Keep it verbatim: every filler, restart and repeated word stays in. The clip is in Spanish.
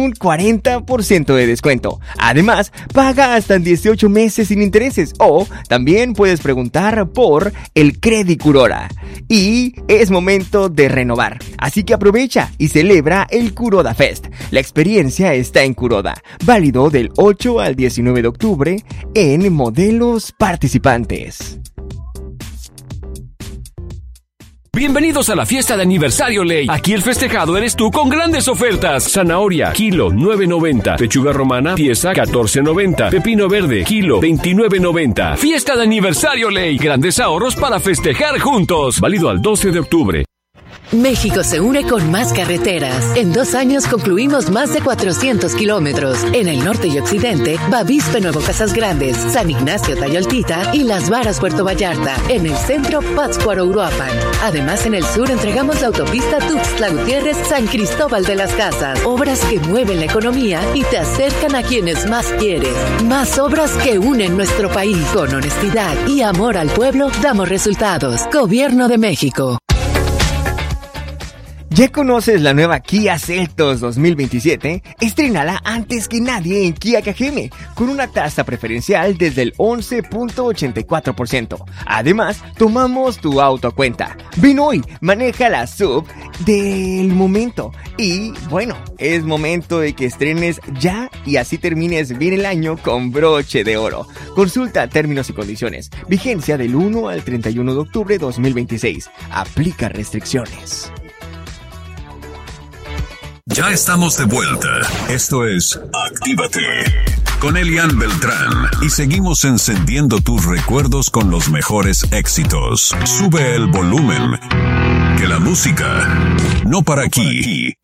un cuarenta por ciento de descuento. Además, paga hasta dieciocho meses sin intereses o también puedes preguntar por el Credit Kuroda. Y es momento de renovar, así que aprovecha y celebra el Kuroda Fest. La experiencia está en Kuroda, válido del ocho al diecinueve de octubre en modelos participantes. Bienvenidos a la fiesta de aniversario Ley. Aquí el festejado eres tú con grandes ofertas. Zanahoria, kilo nueve noventa. Pechuga romana, pieza catorce noventa. Pepino verde, kilo veintinueve noventa. Fiesta de aniversario Ley. Grandes ahorros para festejar juntos. Válido al doce de octubre. México se une con más carreteras. En dos años concluimos más de cuatrocientos kilómetros. En el norte y occidente, Bavispe Nuevo Casas Grandes, San Ignacio Tayoltita y Las Varas Puerto Vallarta. En el centro, Pátzcuaro Uruapan. Además, en el sur entregamos la autopista Tuxtla Gutiérrez San Cristóbal de las Casas. Obras que mueven la economía y te acercan a quienes más quieres. Más obras que unen nuestro país. Con honestidad y amor al pueblo, damos resultados. Gobierno de México. ¿Ya conoces la nueva Kia Seltos dos mil veintisiete? Estrénala antes que nadie en Kia Kageme, con una tasa preferencial desde el once punto ochenta y cuatro por ciento. Además, tomamos tu auto a cuenta. Ven hoy, maneja la sub del momento. Y bueno, es momento de que estrenes ya y así termines bien el año con broche de oro. Consulta términos y condiciones. Vigencia del uno al treinta y uno de octubre de dos mil veintiséis. Aplica restricciones. Ya estamos de vuelta. Esto es Actívate con Elian Beltrán y seguimos encendiendo tus recuerdos con los mejores éxitos. Sube el volumen, que la música no para aquí.